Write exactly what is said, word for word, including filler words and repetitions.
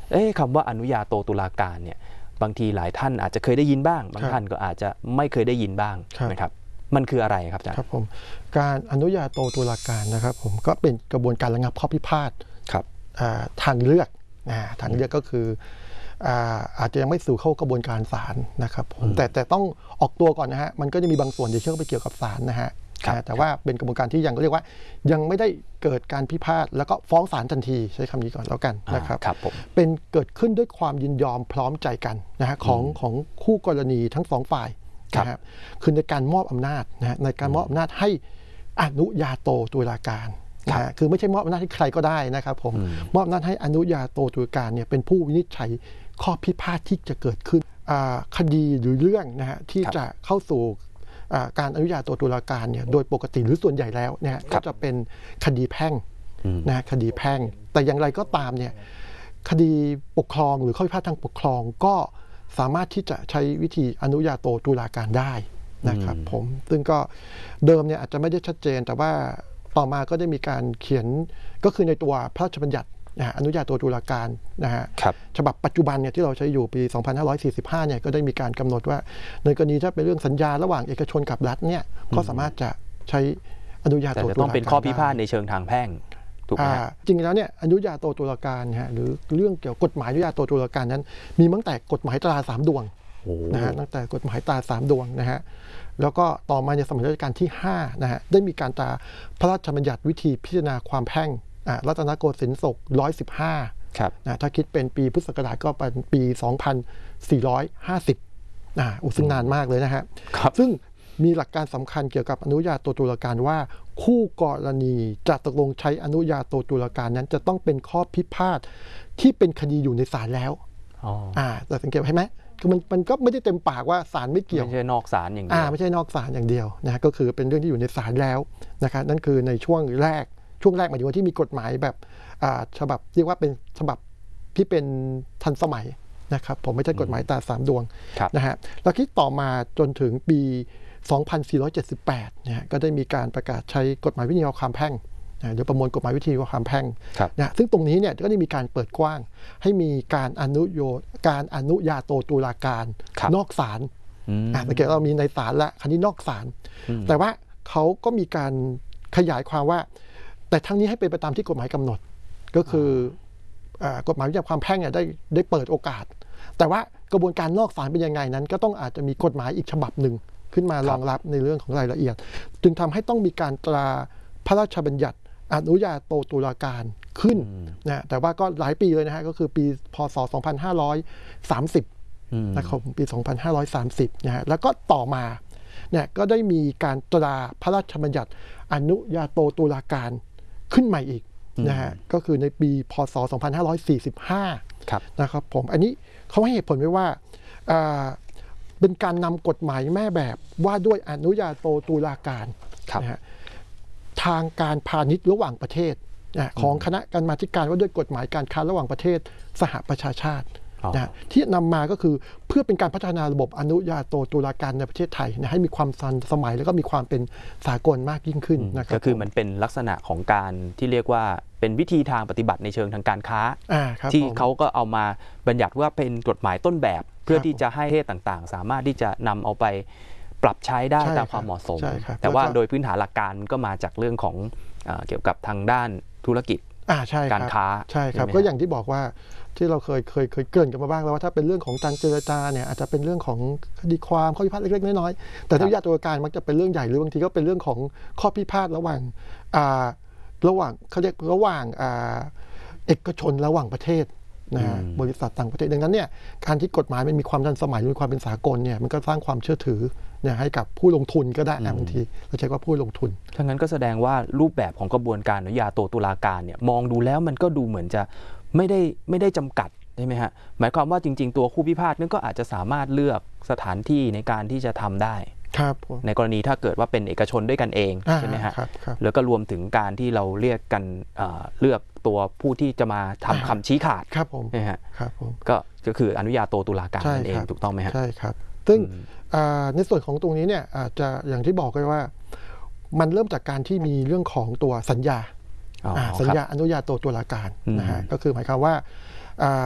เอ๊ะคำว่าอนุญาโตตุลาการเนี่ยบางทีหลายท่านอาจจะเคยได้ยินบ้างบางท่านก็อาจจะไม่เคยได้ยินบ้างนะครับมันคืออะไรครับอาจารย์ครับผมการอนุญาโตตุลาการนะครับผมก็เป็นกระบวนการระงับข้อพิพาทครับทางเลือกทางเลือกก็คืออาจจะยังไม่สู่เข้ากระบวนการศาลนะครับผมแต่แต่ต้องออกตัวก่อนนะฮะมันก็จะมีบางส่วนที่เชื่อมไปเกี่ยวกับศาลนะฮะแต่ว่าเป็นกระบวนการที่ยังเรียกว่ายังไม่ได้เกิดการพิพาทแล้วก็ฟ้องศาลทันทีใช้คำนี้ก่อนแล้วกันนะครับเป็นเกิดขึ้นด้วยความยินยอมพร้อมใจกันนะฮะของของคู่กรณีทั้งสองฝ่ายนะครับคือในการมอบอำนาจนะในการมอบอำนาจให้อนุญาโตตุลาการนะคือไม่ใช่มอบอำนาจให้ใครก็ได้นะครับผมมอบอำนาจให้อนุญาโตตุลาการเนี่ยเป็นผู้วินิจฉัยข้อพิพาทที่จะเกิดขึ้นคดีหรือเรื่องนะฮะที่จะเข้าสู่การอนุญาโตตุลาการเนี่ยโดยปกติหรือส่วนใหญ่แล้วเนี่ยก็จะเป็นคดีแพ่งนะคดีแพ่งแต่อย่างไรก็ตามเนี่ยคดีปกครองหรือข้อพิพาททางปกครองก็สามารถที่จะใช้วิธีอนุญาโตตุลาการได้นะครับผมซึ่งก็เดิมเนี่ยอาจจะไม่ได้ชัดเจนแต่ว่าต่อมาก็ได้มีการเขียนก็คือในตัวพระราชบัญญัติอนุญาโตตุลาการนะฮะฉบับปัจจุบันเนี่ยที่เราใช้อยู่ปีสองพันห้าร้อยสี่สิบห้าเนี่ยก็ได้มีการกำหนดว่าในกรณีถ้าเป็นเรื่องสัญญาระหว่างเอกชนกับรัฐเนี่ยก็สามารถจะใช้อนุญาโตตุลาการต้องเป็นข้อพิพาทในเชิงทางแพ่งถูกไหมจริงแล้วเนี่ยอนุญาโตตุลาการฮะหรือเรื่องเกี่ยวกับกฎหมายอนุญาโตตุลาการนั้นมีตั้งแต่กฎหมายตราสามดวงนะฮะตั้งแต่กฎหมายตราสามดวงนะฮะแล้วก็ต่อมาในสมัยรัชกาลที่ห้านะฮะได้มีการตราพระราชบัญญัติวิธีพิจารณาความแพ่งรัตนโกสินทร์ศกหนึ่งร้อยสิบห้านะถ้าคิดเป็นปีพุทธศักราชก็เป็นปีสองพันสี่ร้อยห้าสิบอ่าซึ่งนานมากเลยนะฮะซึ่งมีหลักการสำคัญเกี่ยวกับอนุญาโตตุลาการว่าคู่กรณีจะตกลงใช้อนุญาโตตุลาการนั้นจะต้องเป็นข้อพิพาทที่เป็นคดีอยู่ในศาลแล้วอ่าแต่สังเกตใช่ไหมคือมันมันก็ไม่ได้เต็มปากว่าศาลไม่เกี่ยวไม่ใช่นอกศาลอย่างเดียวอ่าไม่ใช่นอกศาลอย่างเดียวนะก็คือเป็นเรื่องที่อยู่ในศาลแล้วนะครับนั่นคือในช่วงแรกช่วงแรกหมายถึงว่าที่มีกฎหมายแบบฉบับเรียกว่าเป็นฉบับที่เป็นทันสมัยนะครับผมไม่ใช่กฎหมายตราสามดวงนะฮะแล้วคิดต่อมาจนถึงปีสองพันสี่ร้อยเจ็ดสิบแปดเนี่ยก็ได้มีการประกาศใช้กฎหมายวิธีความแพ่งหรือประมวลกฎหมายวิธีความแพ่งนะซึ่งตรงนี้เนี่ยก็ได้มีการเปิดกว้างให้มีการอนุโยการอนุญาโตตุลาการนอกศาลอ่าสังเกตเรามีในศาลและคันนี้นอกศาลแต่ว่าเขาก็มีการขยายความว่าแต่ทั้งนี้ให้เป็นไปตามที่กฎหมายกำหนดก็คือกฎหมายวิธีความแพ่งเนี่ยได้ได้เปิดโอกาสแต่ว่ากระบวนการนอกศาลเป็นยังไงนั้นก็ต้องอาจจะมีกฎหมายอีกฉบับหนึ่งขึ้นมารองรับในเรื่องของรายละเอียดจึงทำให้ต้องมีการตราพระราชบัญญัติอนุญาโตตุลาการขึ้นนะแต่ว่าก็หลายปีเลยนะฮะก็คือปีพ.ศ. สองพันห้าร้อยสามสิบนะครับปีสองพันห้าร้อยสามสิบนะฮะแล้วก็ต่อมาเนี่ยก็ได้มีการตราพระราชบัญญัติอนุญาโตตุลาการขึ้นใหม่อีกนะฮะก็คือในปีพ.ศ. สองพันห้าร้อยสี่สิบห้านะครับผมอันนี้เขาให้เหตุผลไว้ว่าเป็นการนำกฎหมายแม่แบบว่าด้วยอนุญาโตตุลาการนะฮะทางการพาณิชย์ระหว่างประเทศของคณะกรรมาธิการว่าด้วยกฎหมายการค้าระหว่างประเทศสหประชาชาตินะที่นำมาก็คือเพื่อเป็นการพัฒนาระบบอนุญาโตตุลาการในประเทศไทยนะให้มีความทันสมัยแล้วก็มีความเป็นสากลมากยิ่งขึ้นนะครับก็คือมันเป็นลักษณะของการที่เรียกว่าเป็นวิธีทางปฏิบัติในเชิงทางการค้าที่เขาก็เอามาบัญญัติว่าเป็นกฎหมายต้นแบบเพื่อที่จะให้ประเทศต่างๆสามารถที่จะนำเอาไปปรับใช้ได้ตามความเหมาะสมแต่ว่าโดยพื้นฐานหลักการก็มาจากเรื่องของเกี่ยวกับทางด้านธุรกิจการค้าใช่ครับก็อย่างที่บอกว่าที่เราเคยเคยเคยเกริ่นกันมาบ้างแล้วว่าถ้าเป็นเรื่องของการเจรจาเนี่ยอาจจะเป็นเรื่องของคดีความข้อพิพาทเล็กๆน้อยๆแต่อนุญาโตตุลาการมักจะเป็นเรื่องใหญ่หรือบางทีก็เป็นเรื่องของข้อพิพาทระหว่างระหว่างเขาเรียกระหว่างเอกชนระหว่างประเทศนะฮะบริษัทต่างประเทศดังนั้นเนี่ยการที่กฎหมายมันมีความทันสมัยมีความเป็นสากลเนี่ยมันก็สร้างความเชื่อถือเนี่ยให้กับผู้ลงทุนก็ได้บางทีเราใช้ว่าผู้ลงทุนทั้งนั้นก็แสดงว่ารูปแบบของกระบวนการอนุญาโตตุลาการเนี่ยมองดูแล้วมันก็ดูเหมือนจะไม่ได้ไม่ได้จำกัดใช่ไหมฮะหมายความว่าจริงๆตัวคู่พิพาทนั้นก็อาจจะสามารถเลือกสถานที่ในการที่จะทำได้ครับในกรณีถ้าเกิดว่าเป็นเอกชนด้วยกันเองใช่ไหมฮะแล้วก็รวมถึงการที่เราเรียกกันเลือกตัวผู้ที่จะมาทำคำชี้ขาดครับผมนะฮะครับผมก็ก็คืออนุญาโตตุลาการนั่นเองถูกต้องไหมฮะใช่ครับซึ่งในส่วนของตรงนี้เนี่ยอาจจะอย่างที่บอกไปว่ามันเริ่มจากการที่มีเรื่องของตัวสัญญาสัญญาอนุญาโตตุลาการนะฮะก็คือหมายความว่า